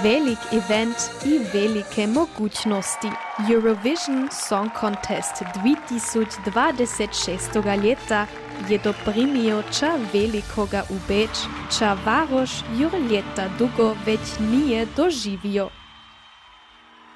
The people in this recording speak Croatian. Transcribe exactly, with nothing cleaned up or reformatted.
velik event i velike mogućnosti. Eurovision Song Contest dwa tysiące dvadeset šest ljeta je doprimio ča velikoga ubeč, ča varoš jur ljeta dugo već nije doživio.